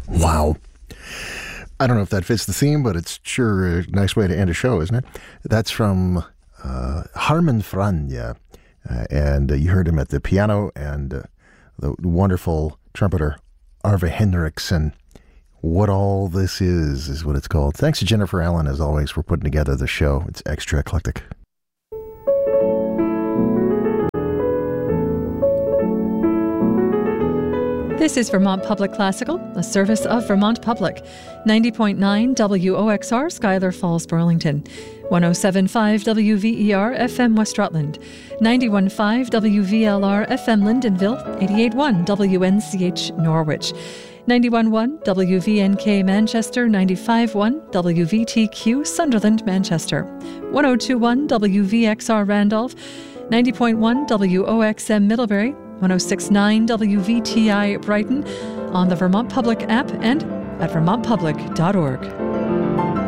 Wow. I don't know if that fits the theme, but it's sure a nice way to end a show, isn't it? That's from Harman Franja. And you heard him at the piano and the wonderful trumpeter Arve Henriksen. What All This Is what it's called. Thanks to Jennifer Allen, as always, for putting together the show. It's extra eclectic. This is Vermont Public Classical, a service of Vermont Public. 90.9 WOXR, Schuyler Falls, Burlington. 107.5 WVER FM West Rutland. 91.5 WVLR FM Lyndonville. 88.1 WNCH Norwich. 91.1 WVNK Manchester. 95.1 WVTQ Sunderland, Manchester. 102.1 WVXR Randolph. 90.1 WOXM Middlebury. 106.9 WVTI Brighton, on the Vermont Public app and at vermontpublic.org.